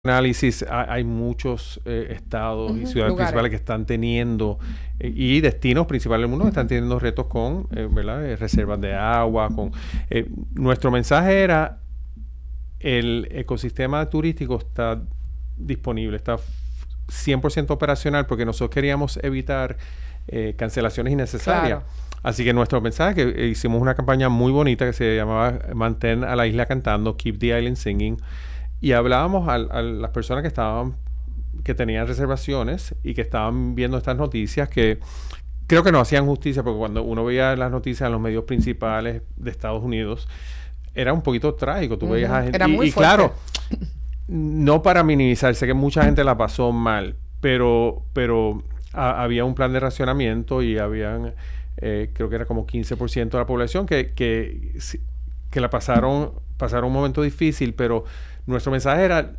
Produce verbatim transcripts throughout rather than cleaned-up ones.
análisis, hay muchos eh, estados uh-huh, y ciudades lugares. principales que están teniendo eh, y destinos principales del mundo que están teniendo retos con eh, ¿verdad? Eh, reservas de agua. Con eh, nuestro mensaje era: el ecosistema turístico está disponible, está cien por ciento operacional, porque nosotros queríamos evitar eh, cancelaciones innecesarias. Claro. Así que nuestro mensaje, que eh, hicimos una campaña muy bonita que se llamaba Mantén a la isla cantando, Keep the Island Singing. Y hablábamos a, a las personas que estaban, que tenían reservaciones y que estaban viendo estas noticias, que creo que no hacían justicia, porque cuando uno veía las noticias en los medios principales de Estados Unidos, era un poquito trágico. Tú uh-huh. veías a gente. Era muy y, y fuerte. claro, no para minimizar, sé que mucha gente la pasó mal, pero, pero a, había un plan de racionamiento y habían, eh, creo que era como quince por ciento de la población que, que, que la pasaron, pasaron un momento difícil, pero nuestro mensaje era: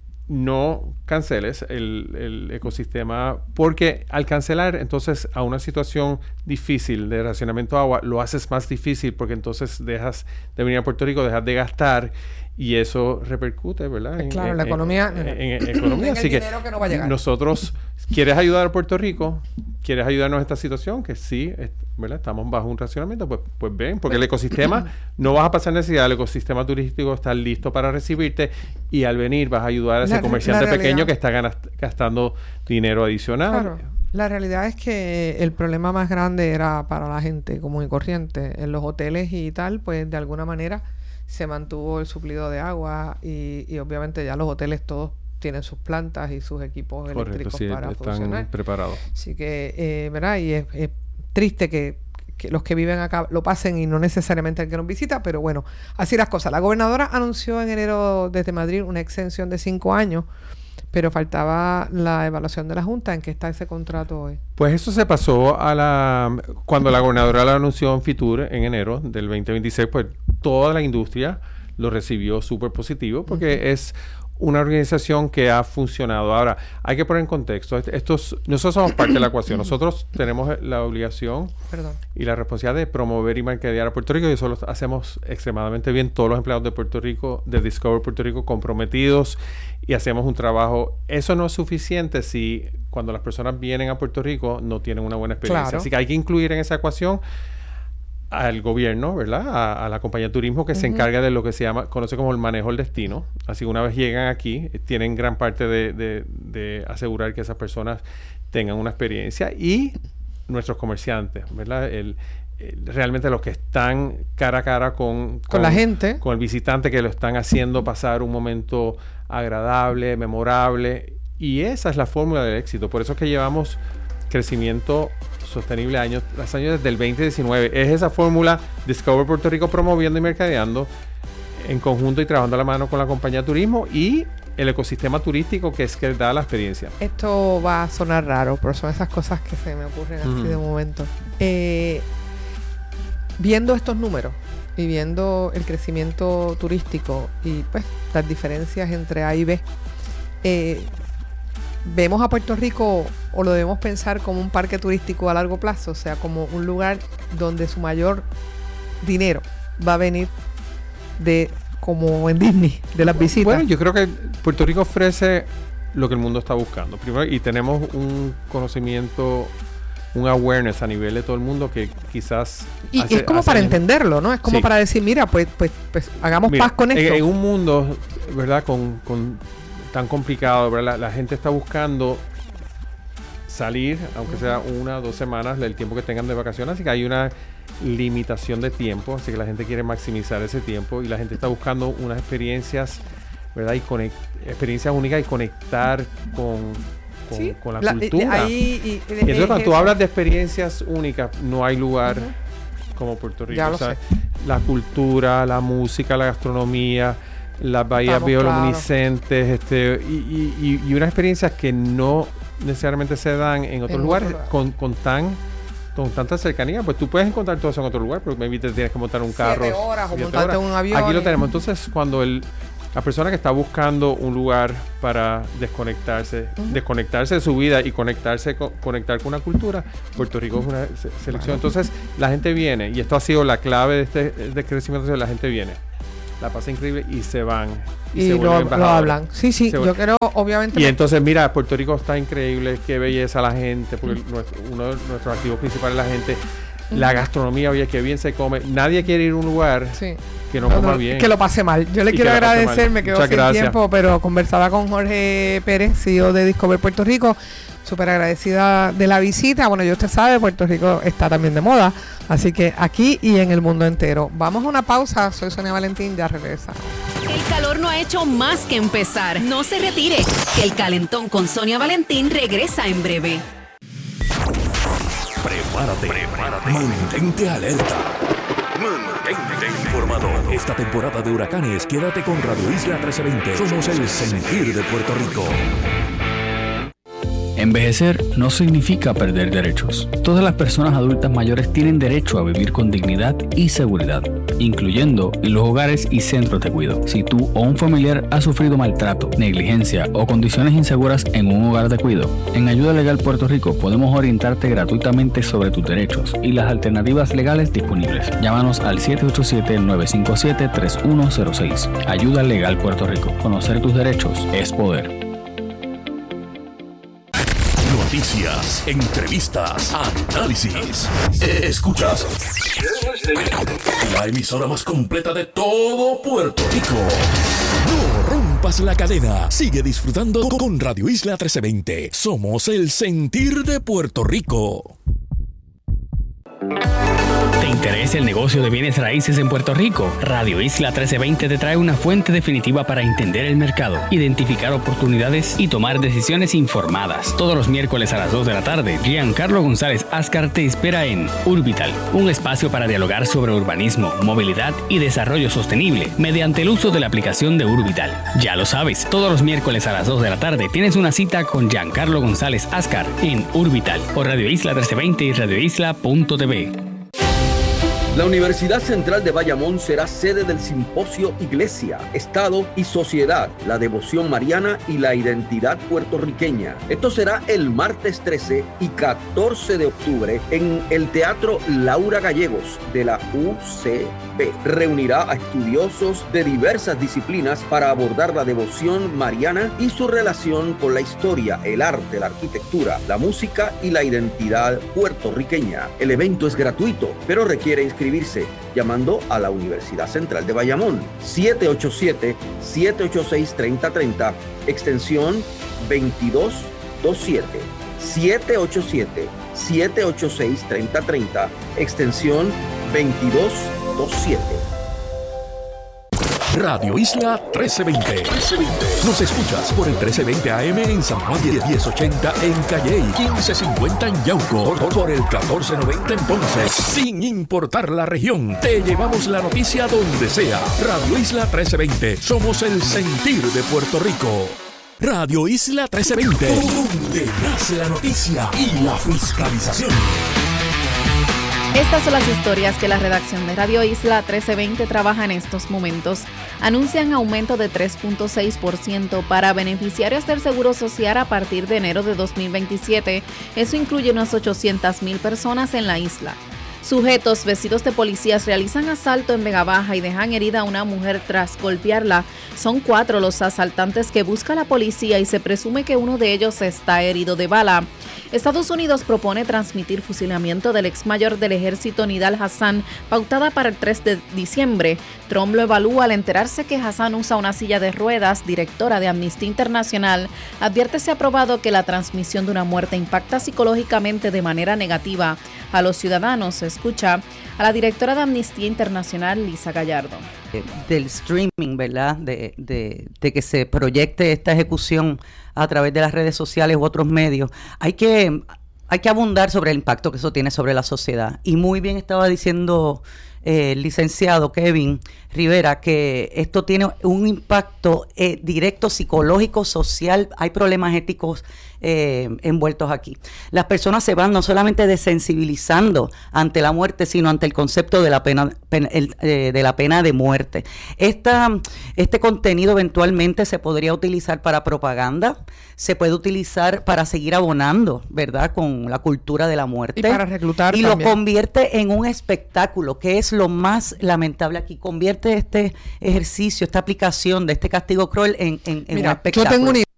no canceles el, el ecosistema, porque al cancelar entonces a una situación difícil de racionamiento de agua, lo haces más difícil, porque entonces dejas de venir a Puerto Rico, dejas de gastar, y eso repercute, ¿verdad? En, claro, en, la en, economía. En, en, en economía. En Así el que, que no va a llegar. Nosotros, ¿quieres ayudar a Puerto Rico? ¿Quieres ayudarnos en esta situación? Que sí, es, ¿verdad? Estamos bajo un racionamiento, pues, pues ven, porque el ecosistema, no vas a pasar necesidad, el ecosistema turístico está listo para recibirte, y al venir vas a ayudar a ese la, comerciante la pequeño que está ganast, gastando dinero adicional. Claro. La realidad es que el problema más grande era para la gente común y corriente. En los hoteles y tal, pues de alguna manera se mantuvo el suplido de agua, y, y obviamente ya los hoteles todos tienen sus plantas y sus equipos Correcto, eléctricos sí, para están funcionar. preparados. Así que, eh, ¿verdad? Y es, es triste que, que los que viven acá lo pasen, y no necesariamente el que nos visita, pero bueno, así las cosas. La gobernadora anunció en enero desde Madrid una extensión de cinco años, pero faltaba la evaluación de la Junta. ¿En qué está ese contrato hoy? Pues eso se pasó a la... Cuando la gobernadora lo anunció en Fitur en enero del veinte veintiséis, pues toda la industria lo recibió súper positivo, porque uh-huh. es una organización que ha funcionado. Ahora, hay que poner en contexto. Estos, nosotros somos parte de la ecuación. Nosotros tenemos la obligación Perdón. y la responsabilidad de promover y mercadear a Puerto Rico, y eso lo hacemos extremadamente bien. Todos los empleados de Puerto Rico, de Discover Puerto Rico, comprometidos, y hacemos un trabajo. Eso no es suficiente si cuando las personas vienen a Puerto Rico no tienen una buena experiencia. Claro. Así que hay que incluir en esa ecuación al gobierno, ¿verdad? A, a la compañía de turismo que uh-huh. se encarga de lo que se llama, conoce como el manejo del destino. Así que una vez llegan aquí, tienen gran parte de, de, de asegurar que esas personas tengan una experiencia, y nuestros comerciantes, ¿verdad? El, el, realmente los que están cara a cara con, con, con la gente, con el visitante, que lo están haciendo pasar un momento agradable, memorable, y esa es la fórmula del éxito. Por eso es que llevamos crecimiento sostenible años, los años desde el veinte diecinueve. Es esa fórmula: Discover Puerto Rico promoviendo y mercadeando en conjunto y trabajando a la mano con la compañía de turismo y el ecosistema turístico, que es que da la experiencia. Esto va a sonar raro, pero son esas cosas que se me ocurren así mm. de momento. Eh, viendo estos números y viendo el crecimiento turístico y pues las diferencias entre A y B, eh, ¿vemos a Puerto Rico, o lo debemos pensar como un parque turístico a largo plazo? O sea, como un lugar donde su mayor dinero va a venir de, como en Disney, de las visitas. Bueno, yo creo que Puerto Rico ofrece lo que el mundo está buscando. Primero, y tenemos un conocimiento, un awareness a nivel de todo el mundo que quizás... Y hace, es como para años. entenderlo, ¿no? Es como sí. para decir, mira, pues, pues, pues hagamos mira, paz con esto. En, en un mundo, ¿verdad? Con... con tan complicado, ¿verdad? La, la gente está buscando salir, aunque sea una o dos semanas, el tiempo que tengan de vacaciones, así que hay una limitación de tiempo, así que la gente quiere maximizar ese tiempo, y la gente está buscando unas experiencias, ¿verdad? Y conect, experiencias únicas, y conectar con, con, ¿Sí? con la, la cultura. Ahí, y, y, y entonces, cuando tú hablas de experiencias únicas, no hay lugar uh-huh. como Puerto Rico. Ya o sea, sé. La cultura, la música, la gastronomía, las bahías Estamos bioluminiscentes, claro. este, y, y, y unas experiencias que no necesariamente se dan en otros en lugares otro con, con tan con tanta cercanía. Pues tú puedes encontrar todo eso en otro lugar, pero maybe te tienes que montar un carro siete horas o montarte en un avión. Aquí lo tenemos. Entonces, cuando el la persona que está buscando un lugar para desconectarse, uh-huh. desconectarse de su vida y conectarse con, conectar con una cultura, Puerto Rico es una se- selección. Bueno. Entonces, la gente viene, y esto ha sido la clave de este de crecimiento, de la gente viene la pasan increíble y se van. Y, y lo, lo hablan. Sí, sí, yo creo, obviamente. Y me... entonces, mira, Puerto Rico está increíble, qué belleza la gente, porque mm. nuestro, uno de nuestros activos principales es la gente. La gastronomía, oye, que bien se come. Nadie quiere ir a un lugar sí. que no, no coma no, bien. Que lo pase mal. Yo le y quiero agradecer, me quedo sin gracias. tiempo, pero conversaba con Jorge Pérez, C E O de Discover Puerto Rico. Súper agradecida de la visita. Bueno, ya usted sabe, Puerto Rico está también de moda. Así que aquí y en el mundo entero. Vamos a una pausa. Soy Sonia Valentín, ya regresamos. El calor no ha hecho más que empezar. No se retire, que el calentón con Sonia Valentín regresa en breve. Prepárate, prepárate, mantente alerta, mantente informado. Esta temporada de huracanes, quédate con Radio Isla trece veinte. Somos el sentir de Puerto Rico. Envejecer no significa perder derechos. Todas las personas adultas mayores tienen derecho a vivir con dignidad y seguridad, incluyendo en los hogares y centros de cuidado. Si tú o un familiar ha sufrido maltrato, negligencia o condiciones inseguras en un hogar de cuidado, en Ayuda Legal Puerto Rico podemos orientarte gratuitamente sobre tus derechos y las alternativas legales disponibles. Llámanos al siete ocho siete, nueve cinco siete, tres uno cero seis. Ayuda Legal Puerto Rico. Conocer tus derechos es poder. Noticias, entrevistas, análisis. Escuchas la emisora más completa de todo Puerto Rico. No rompas la cadena. Sigue disfrutando con Radio Isla trece veinte. Somos el sentir de Puerto Rico. ¿Te interesa el negocio de bienes raíces en Puerto Rico? Radio Isla trece veinte te trae una fuente definitiva para entender el mercado, identificar oportunidades y tomar decisiones informadas. Todos los miércoles a las dos de la tarde, Giancarlo González Ascar te espera en Urbital, un espacio para dialogar sobre urbanismo, movilidad y desarrollo sostenible mediante el uso de la aplicación de Urbital. Ya lo sabes, todos los miércoles a las dos de la tarde tienes una cita con Giancarlo González Ascar en Urbital por Radio Isla trece veinte y radio isla punto t v. La Universidad Central de Bayamón será sede del simposio Iglesia, Estado y Sociedad, la devoción mariana y la identidad puertorriqueña. Esto será el martes trece y catorce de octubre en el Teatro Laura Gallegos de la U C B. Reunirá a estudiosos de diversas disciplinas para abordar la devoción mariana y su relación con la historia, el arte, la arquitectura, la música y la identidad puertorriqueña. El evento es gratuito, pero requiere inscribirse llamando a la Universidad Central de Bayamón siete ocho siete, siete ocho seis, tres cero tres cero, extensión veintidós veintisiete, siete ocho siete, siete ocho seis, tres cero tres cero, extensión veintidós veintisiete. Radio Isla trece veinte. Nos escuchas por el trece veinte A M en San Juan, diez ochenta en Calley, quince cincuenta en Yauco, por el catorce noventa en Ponce. Sin importar la región, te llevamos la noticia donde sea. Radio Isla trece veinte. Somos el sentir de Puerto Rico. Radio Isla trece veinte. Donde nace la noticia y la fiscalización. Estas son las historias que la redacción de Radio Isla trece veinte trabaja en estos momentos. Anuncian aumento de tres punto seis por ciento para beneficiarios del Seguro Social a partir de enero de dos mil veintisiete. Eso incluye unas ochocientas mil personas en la isla. Sujetos vestidos de policías realizan asalto en Vega Baja y dejan herida a una mujer tras golpearla. Son cuatro los asaltantes que busca la policía y se presume que uno de ellos está herido de bala. Estados Unidos propone transmitir fusilamiento del ex mayor del ejército Nidal Hasan, pautada para el tres de diciembre. Trump lo evalúa al enterarse que Hasan usa una silla de ruedas. Directora de Amnistía Internacional advierte si ha probado que la transmisión de una muerte impacta psicológicamente de manera negativa a los ciudadanos. Escucha a la directora de Amnistía Internacional, Lisa Gallardo. Del streaming, ¿verdad? De, de, de que se proyecte esta ejecución a través de las redes sociales u otros medios. Hay que, hay que abundar sobre el impacto que eso tiene sobre la sociedad. Y muy bien estaba diciendo eh, el licenciado Kevin Rivera que esto tiene un impacto eh, directo psicológico, social. Hay problemas éticos eh, envueltos aquí. Las personas se van no solamente desensibilizando ante la muerte, sino ante el concepto de la pena, pena el, eh, de la pena de muerte. Esta, este contenido eventualmente se podría utilizar para propaganda, se puede utilizar para seguir abonando, ¿verdad?, con la cultura de la muerte. Y para reclutar Y también. lo convierte en un espectáculo, que es lo más lamentable aquí. Convierte este ejercicio, esta aplicación de este castigo cruel en, en, en Mira, un espectáculo. yo tengo una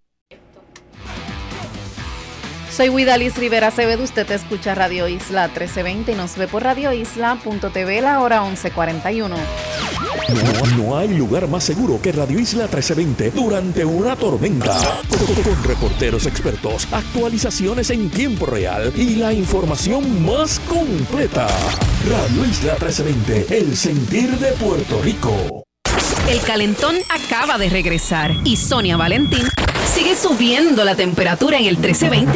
Soy Widalis Rivera Acevedo, usted escucha Radio Isla trece veinte y nos ve por radio isla punto t v la hora once cuarenta y uno. No, no hay lugar más seguro que Radio Isla trece veinte durante una tormenta. Con, con reporteros expertos, actualizaciones en tiempo real y la información más completa. Radio Isla trece veinte, el sentir de Puerto Rico. El calentón acaba de regresar y Sonia Valentín sigue subiendo la temperatura en el trece veinte.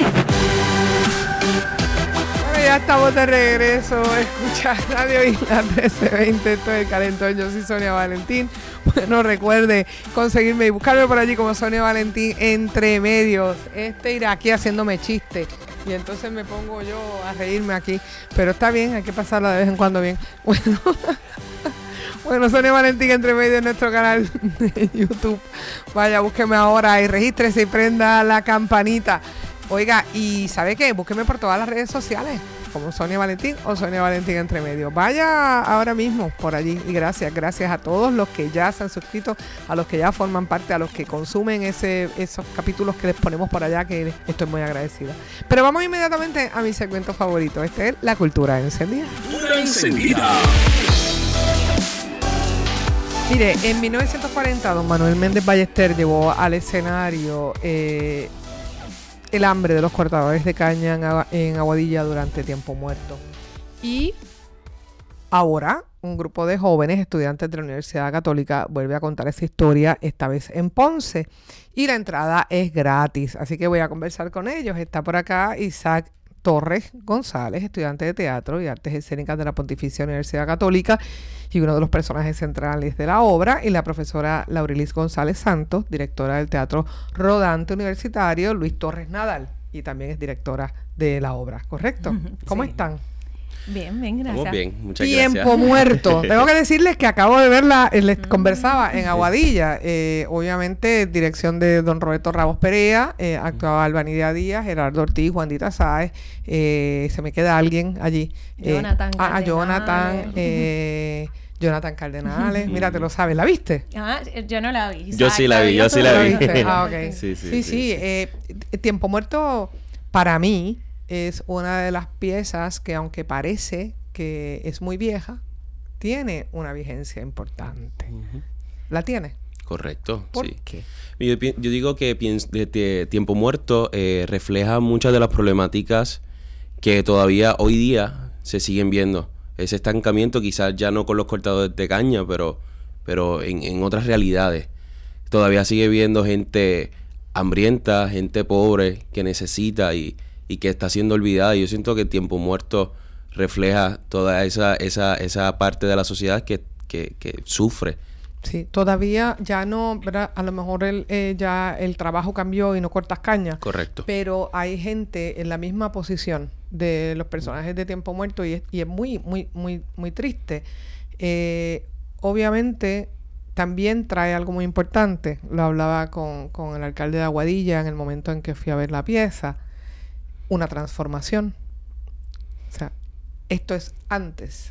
Bueno, ya estamos de regreso. Escucha Radio Isla trece veinte. Esto es El Calentón. Yo soy Sonia Valentín. Bueno, recuerde conseguirme y buscarme por allí como Sonia Valentín entre medios. Este irá aquí haciéndome chiste. Y entonces me pongo yo a reírme aquí. Pero está bien, hay que pasarla de vez en cuando bien. Bueno. Bueno, Sonia Valentín entre medio en nuestro canal de YouTube. Vaya, búsqueme ahora y regístrese y prenda la campanita. Oiga, y ¿sabe qué? Búsqueme por todas las redes sociales, como Sonia Valentín o Sonia Valentín entre medio. Vaya ahora mismo por allí. Y gracias, gracias a todos los que ya se han suscrito, a los que ya forman parte, a los que consumen ese, esos capítulos que les ponemos por allá, que estoy muy agradecida. Pero vamos inmediatamente a mi segmento favorito. Este es La Cultura Encendida. Cultura Encendida. Mire, en mil novecientos cuarenta, don Manuel Méndez Ballester llevó al escenario eh, el hambre de los cortadores de caña en, Agua, en Aguadilla durante Tiempo Muerto. Y ahora un grupo de jóvenes estudiantes de la Universidad Católica vuelve a contar esa historia, esta vez en Ponce. Y la entrada es gratis, así que voy a conversar con ellos. Está por acá Isaac Torres González, estudiante de teatro y artes escénicas de la Pontificia Universidad Católica y uno de los personajes centrales de la obra, y la profesora Laurilis González Santos, directora del Teatro Rodante Universitario Luis Torres Nadal, y también es directora de la obra, ¿correcto? ¿Cómo sí. están? Bien, bien, gracias. Estamos bien, muchas Tiempo gracias. Tiempo Muerto. Tengo que decirles que acabo de verla, les conversaba en Aguadilla, eh, obviamente dirección de don Roberto Ramos Perea, eh, actuaba Albanidia Díaz, Gerardo Ortiz, Juanita Sáez, eh, se me queda alguien allí. Jonathan eh, Ah, Jonathan, eh, Jonathan Cardenales, mira, te lo sabes, ¿la viste? Ah, yo no la vi. Yo sí la vi, yo sí la vi. Ah, ok. Sí, sí, sí. sí, sí. Eh, Tiempo Muerto, para mí, es una de las piezas que, aunque parece que es muy vieja, tiene una vigencia importante. Uh-huh. ¿La tiene? Correcto, ¿Por sí. qué? Yo, yo digo que pienso, de, de, Tiempo Muerto eh, refleja muchas de las problemáticas que todavía hoy día se siguen viendo. Ese estancamiento, quizás ya no con los cortadores de caña, pero, pero en, en otras realidades. Todavía sigue viendo gente hambrienta, gente pobre que necesita y y que está siendo olvidada. Y yo siento que Tiempo Muerto refleja toda esa esa esa parte de la sociedad que, que, que sufre. Sí, todavía ya no, ¿verdad? A lo mejor el, eh, ya el trabajo cambió y no cortas caña. Correcto. Pero hay gente en la misma posición de los personajes de Tiempo Muerto y es, y es muy, muy, muy, muy triste. Eh, obviamente también trae algo muy importante. Lo hablaba con, con el alcalde de Aguadilla en el momento en que fui a ver la pieza. Una transformación. O sea, esto es antes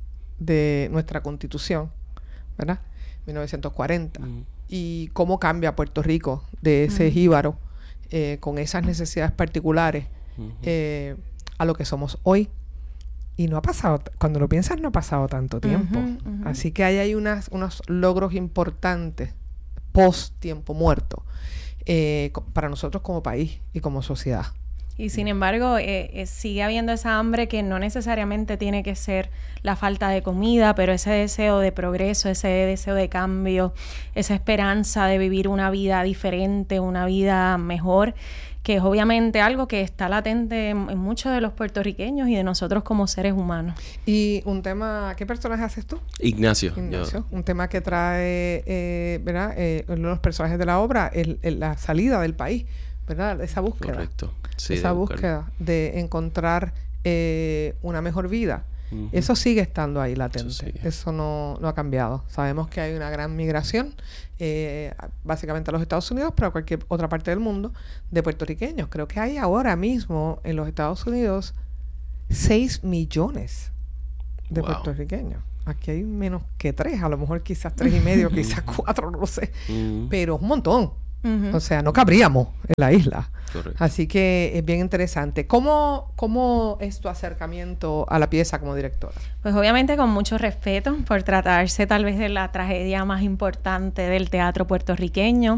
de nuestra Constitución, ¿verdad? mil novecientos cuarenta. Mm. Y cómo cambia Puerto Rico de ese mm. jíbaro eh, con esas necesidades particulares mm-hmm. eh, a lo que somos hoy. Y no ha pasado, cuando lo piensas, no ha pasado tanto tiempo. Uh-huh, uh-huh. Así que ahí hay unas, unos logros importantes post Tiempo Muerto eh, para nosotros como país y como sociedad. Y sin embargo, eh, eh, sigue habiendo esa hambre que no necesariamente tiene que ser la falta de comida, pero ese deseo de progreso, ese deseo de cambio, esa esperanza de vivir una vida diferente, una vida mejor, que es obviamente algo que está latente en, en muchos de los puertorriqueños y de nosotros como seres humanos. Y un tema, ¿qué personaje haces tú? Ignacio. Ignacio, yo. Un tema que trae, eh, ¿verdad? Eh, uno de los personajes de la obra, el, el, la salida del país. ¿verdad? Esa búsqueda. Correcto. Sí, esa de búsqueda de encontrar eh, una mejor vida. Uh-huh. Eso sigue estando ahí latente. Eso, Eso no, no ha cambiado. Sabemos que hay una gran migración, eh, básicamente a los Estados Unidos, pero a cualquier otra parte del mundo, de puertorriqueños. Creo que hay ahora mismo en los Estados Unidos seis millones de wow. puertorriqueños. Aquí hay menos que tres, a lo mejor quizás tres y medio, quizás cuatro, no sé. Uh-huh. Pero es un montón. Uh-huh. O sea, no cabríamos en la isla. Correcto. Así que es bien interesante. ¿Cómo, ¿Cómo es tu acercamiento a la pieza como directora? Pues obviamente con mucho respeto, por tratarse tal vez de la tragedia más importante del teatro puertorriqueño.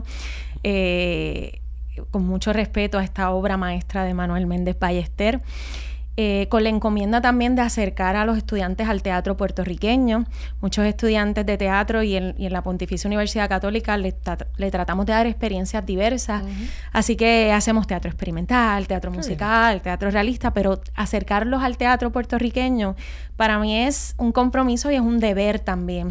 Eh, con mucho respeto a esta obra maestra de Manuel Méndez Ballester. Eh, con la encomienda también de acercar a los estudiantes al teatro puertorriqueño. Muchos estudiantes de teatro y en, y en la Pontificia Universidad Católica le, tra- le tratamos de dar experiencias diversas. Uh-huh. Así que hacemos teatro experimental, teatro Qué musical, bien. teatro realista, pero acercarlos al teatro puertorriqueño para mí es un compromiso y es un deber también.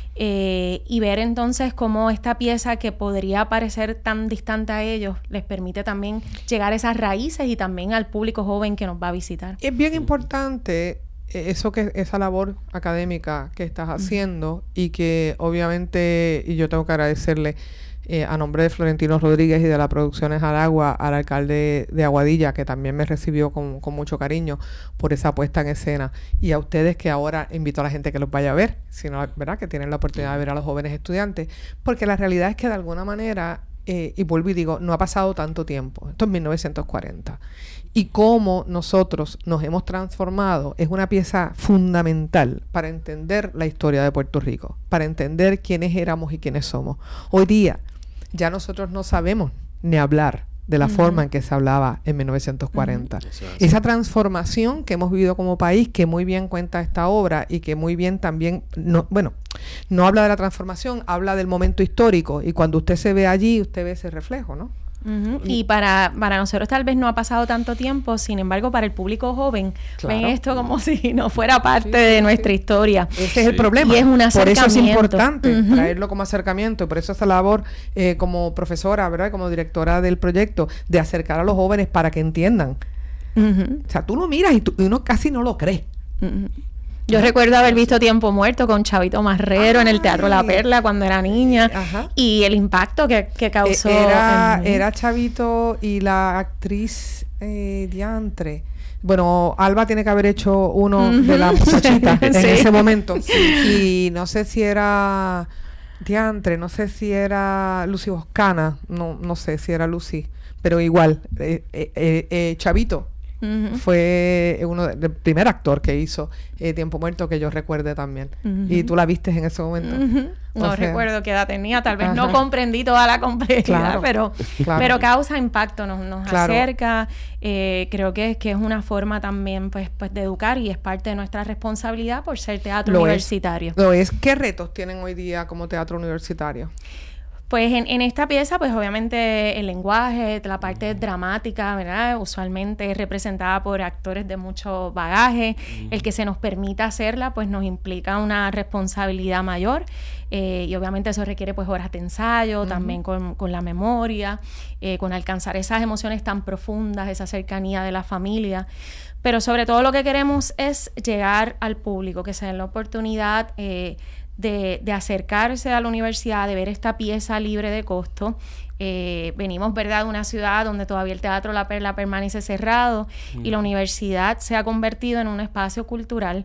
Eh, y ver entonces cómo esta pieza que podría parecer tan distante a ellos les permite también llegar a esas raíces y también al público joven que nos va a visitar. Es bien importante eso que esa labor académica que estás haciendo uh-huh. y que obviamente, y yo tengo que agradecerle Eh, a nombre de Florentino Rodríguez y de la Producciones Aragua, al alcalde de Aguadilla, que también me recibió con, con mucho cariño por esa puesta en escena, y a ustedes, que ahora invito a la gente que los vaya a ver, sino, ¿verdad?, que tienen la oportunidad de ver a los jóvenes estudiantes, porque la realidad es que de alguna manera, eh, y vuelvo y digo, no ha pasado tanto tiempo, esto es mil novecientos cuarenta, y cómo nosotros nos hemos transformado es una pieza fundamental para entender la historia de Puerto Rico, para entender quiénes éramos y quiénes somos. Hoy día, ya nosotros no sabemos ni hablar de la uh-huh. forma en que se hablaba en mil novecientos cuarenta. Uh-huh. Esa transformación que hemos vivido como país, que muy bien cuenta esta obra y que muy bien también, no, bueno, no habla de la transformación, habla del momento histórico, y cuando usted se ve allí, usted ve ese reflejo, ¿no? Uh-huh. Y para, para nosotros tal vez no ha pasado tanto tiempo, sin embargo para el público joven claro. ven esto como si no fuera parte sí, sí, de nuestra sí. historia. Ese sí. es el problema. Y es un acercamiento. Por eso es importante uh-huh. traerlo como acercamiento, y por eso esa labor eh, como profesora, ¿verdad?, como directora del proyecto, de acercar a los jóvenes para que entiendan. Uh-huh. O sea, tú lo miras y, tú, y uno casi no lo cree. Uh-huh. Yo recuerdo haber visto Tiempo Muerto con Chavito Marrero Ay. en el Teatro La Perla cuando era niña. Ajá. Y el impacto que, que causó. Era, en... era Chavito y la actriz eh, diantre. Bueno, Alba tiene que haber hecho uno uh-huh. de la muchachita en sí. ese momento. Sí. Y no sé si era diantre, no sé si era Lucy Boscana, no, no sé si era Lucy, pero igual, eh, eh, eh, eh, Chavito. Uh-huh. Fue uno del de primer actor que hizo eh, Tiempo Muerto que yo recuerde también. Uh-huh. Y tú la viste en ese momento. Uh-huh. No sea, recuerdo qué edad tenía, tal vez ajá. no comprendí toda la complejidad, claro, pero, claro. pero causa impacto, nos, nos claro. acerca. Eh, creo que, que es una forma también pues, pues de educar, y es parte de nuestra responsabilidad por ser teatro lo universitario. Es, lo es. ¿Qué retos tienen hoy día como teatro universitario? Pues en, en esta pieza, pues obviamente el lenguaje, la parte dramática, ¿verdad? Usualmente es representada por actores de mucho bagaje. Uh-huh. El que se nos permita hacerla, pues nos implica una responsabilidad mayor. Eh, y obviamente eso requiere pues horas de ensayo, uh-huh. también con, con la memoria, eh, con alcanzar esas emociones tan profundas, esa cercanía de la familia. Pero sobre todo lo que queremos es llegar al público, que se den la oportunidad eh, De, de acercarse a la universidad, de ver esta pieza libre de costo. Eh, venimos, ¿verdad?, de una ciudad donde todavía el Teatro La Perla permanece cerrado mm. y la universidad se ha convertido en un espacio cultural.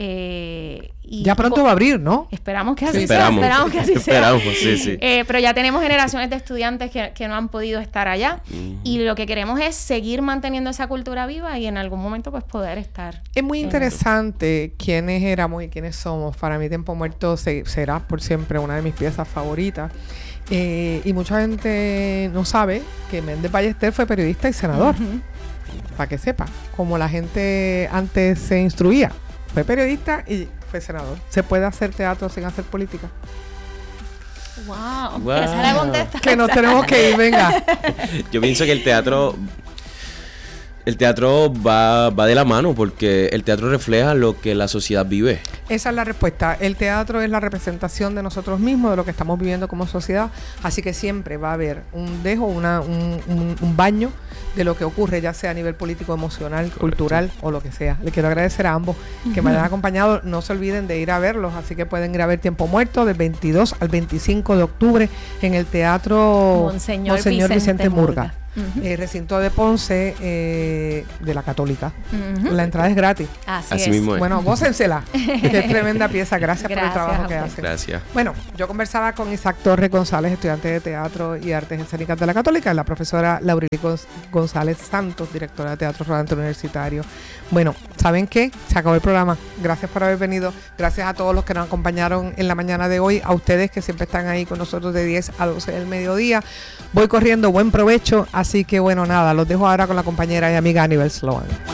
Eh, y ya pronto va a abrir, ¿no? Esperamos que así sí, sea, esperamos. esperamos que así esperamos, sea. Sí, sí. Eh, pero ya tenemos generaciones de estudiantes que, que no han podido estar allá mm. y lo que queremos es seguir manteniendo esa cultura viva y en algún momento pues poder estar. Es muy interesante quiénes éramos y quiénes somos. Para mí Tiempo Muerto se, será por siempre una de mis piezas favoritas. Eh, y mucha gente no sabe que Méndez Ballester fue periodista y senador. Uh-huh. Para que sepa, como la gente antes se instruía. Fue periodista y fue senador. ¿Se puede hacer teatro sin hacer política? Wow, wow. Esa la contesta. Que nos tenemos que ir, venga. Yo pienso que el teatro El teatro va, va de la mano, porque el teatro refleja lo que la sociedad vive. Esa es la respuesta. El teatro es la representación de nosotros mismos, de lo que estamos viviendo como sociedad, así que siempre va a haber un dejo, una, un, un, un baño de lo que ocurre, ya sea a nivel político, emocional, correcto, cultural o lo que sea. Le quiero agradecer a ambos que me hayan acompañado. No se olviden de ir a verlos, así que pueden ir a ver Tiempo Muerto del veintidós al veinticinco de octubre en el Teatro Monseñor, Monseñor Vicente, Vicente Murga. Murga. Uh-huh. eh, recinto de Ponce, eh, de la Católica. Uh-huh. La entrada es gratis. Así, Así es. mismo es. Bueno, gócensela, que es tremenda pieza. Gracias, Gracias por el trabajo que hacen. Gracias. Bueno, yo conversaba con Isaac Torres González, estudiante de Teatro y Artes Escénicas de la Católica, y la profesora Laurili González Santos, directora de Teatro Rodante Universitario. Bueno, ¿saben qué? Se acabó el programa. Gracias por haber venido. Gracias a todos los que nos acompañaron en la mañana de hoy. A ustedes que siempre están ahí con nosotros de diez a doce del mediodía. Voy corriendo, buen provecho. Así que bueno, nada, los dejo ahora con la compañera y amiga Aníbal Sloan.